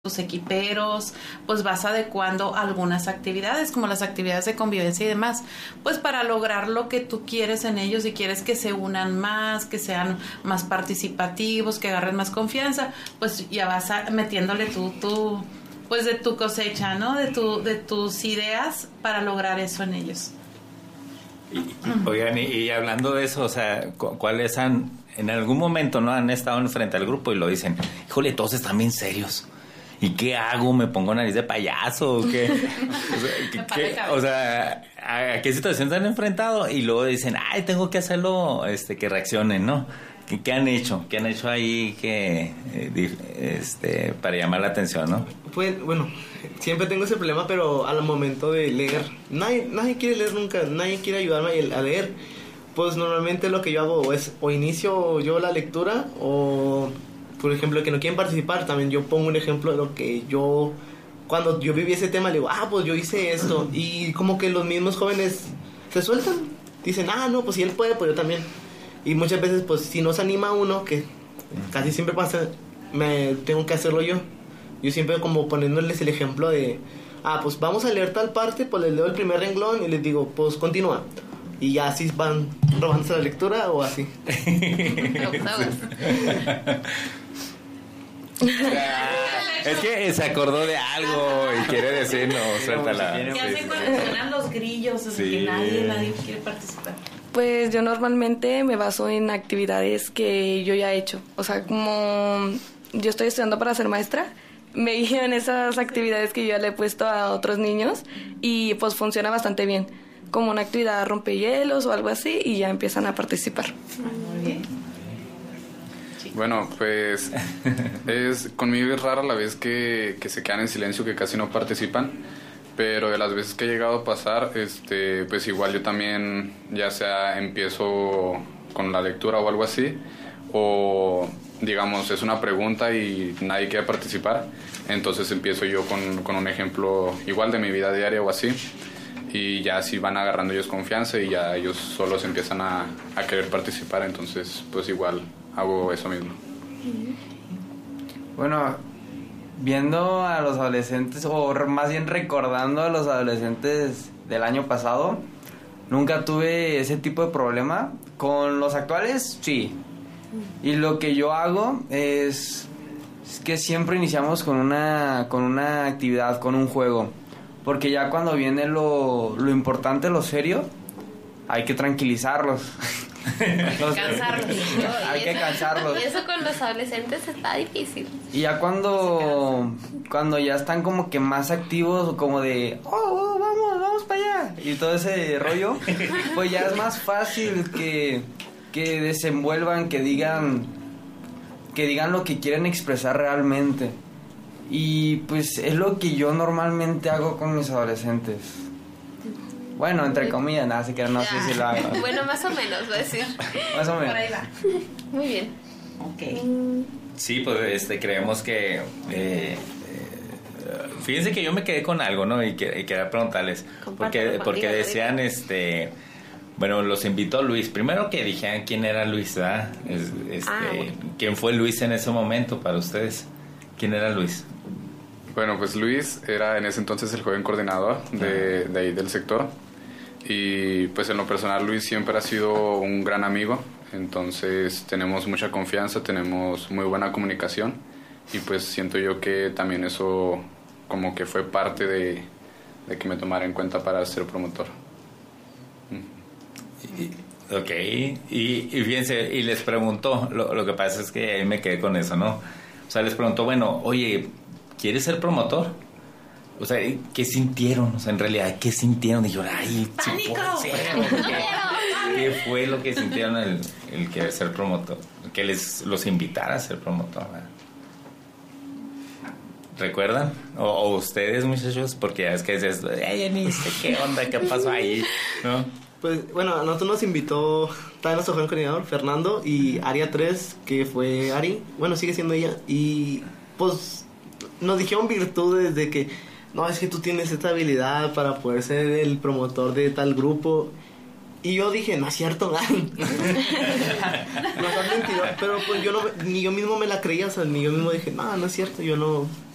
tus equiperos, pues vas adecuando algunas actividades, como las actividades de convivencia y demás, pues para lograr lo que tú quieres en ellos, y quieres que se unan más, que sean más participativos, que agarren más confianza, pues ya vas metiéndole tú pues de tu cosecha, ¿no? De tus ideas para lograr eso en ellos. Oigan, y hablando de eso, o sea, ¿cuáles en algún momento no han estado frente al grupo y lo dicen, híjole, todos están bien serios? ¿Y qué hago? ¿Me pongo nariz de payaso o qué? O sea, ¿a qué situación se han enfrentado? Y luego dicen, ay, tengo que hacerlo, que reaccionen, ¿no? ¿Qué han hecho? ¿Qué han hecho ahí para llamar la atención, no? Pues, bueno, siempre tengo ese problema, pero al momento de leer, nadie quiere leer nunca, nadie quiere ayudarme a leer. Pues normalmente lo que yo hago es, o inicio yo la lectura, o... Por ejemplo, que no quieren participar, también yo pongo un ejemplo de lo que yo, cuando yo viví ese tema, le digo, pues yo hice esto. Y como que los mismos jóvenes se sueltan, dicen, no, pues si él puede, pues yo también. Y muchas veces, pues si no se anima uno, que casi siempre pasa, me tengo que hacerlo yo. Yo siempre como poniéndoles el ejemplo de, pues vamos a leer tal parte, pues les leo el primer renglón y les digo, pues continúa. Y ya así van robándose la lectura o así. Es que se acordó de algo y quiere decir, no, suéltala. ¿Qué hacen cuando suenan los grillos? O sea, que nadie quiere participar. Pues yo normalmente me baso en actividades que yo ya he hecho. O sea, como yo estoy estudiando para ser maestra, me guío en esas actividades que yo ya le he puesto a otros niños y pues funciona bastante bien. Como una actividad rompehielos o algo así y ya empiezan a participar. Muy bien. Pues conmigo es rara la vez que se quedan en silencio, que casi no participan, pero de las veces que he llegado a pasar, pues igual yo también ya sea empiezo con la lectura o algo así, o digamos es una pregunta y nadie quiere participar, entonces empiezo yo con un ejemplo igual de mi vida diaria o así, y ya así van agarrando ellos confianza y ya ellos solos empiezan a querer participar, entonces pues igual hago eso mismo. Bueno, viendo a los adolescentes, o más bien recordando a los adolescentes del año pasado, nunca tuve ese tipo de problema. Con los actuales, sí. Y lo que yo hago es que siempre iniciamos con una actividad, con un juego. Porque ya cuando viene lo importante, lo serio, hay que tranquilizarlos. Hay que cansarlos. Y eso con los adolescentes está difícil. Y ya cuando ya están como que más activos, como de vamos para allá y todo ese rollo, pues ya es más fácil que desenvuelvan, que digan lo que quieren expresar realmente. Y pues es lo que yo normalmente hago con mis adolescentes. Bueno, entre comillas, nada, así que no sé si lo hago. Bueno, más o menos, voy a decir. Más o menos. Por ahí va. Muy bien. Ok. Sí, pues creemos que... fíjense que yo me quedé con algo, ¿no? Y quería preguntarles. Porque decían, bueno, los invitó Luis. Primero que dijeran quién era Luis, ¿verdad? Bueno. ¿Quién fue Luis en ese momento para ustedes? ¿Quién era Luis? Bueno, pues Luis era en ese entonces el joven coordinador de ahí del sector. Y pues en lo personal Luis siempre ha sido un gran amigo, entonces tenemos mucha confianza, tenemos muy buena comunicación y pues siento yo que también eso como que fue parte de que me tomara en cuenta para ser promotor. Ok, y fíjense, y les preguntó, lo que pasa es que ahí me quedé con eso, ¿no? O sea, les preguntó, bueno, oye, ¿quieres ser promotor? O sea, ¿qué sintieron? O sea, en realidad, ¿qué sintieron? Dijeron, ay, ¡pánico! ¿Qué fue lo que sintieron el querer ser promotor? Que los invitara a ser promotor, ¿verdad? ¿Recuerdan? O ustedes, muchachos, porque ya es que dices, ¿qué onda? ¿Qué pasó ahí? ¿No? Pues bueno, a nosotros nos invitó también nuestro joven coordinador, Fernando, y Aria 3, que fue Ari, bueno, sigue siendo ella, y pues nos dijeron virtudes de que no, es que tú tienes esta habilidad para poder ser el promotor de tal grupo. Y yo dije, no es cierto, no es mentira. Pero pues yo no, ni yo mismo me la creía, o sea, ni yo mismo dije, no es cierto, yo no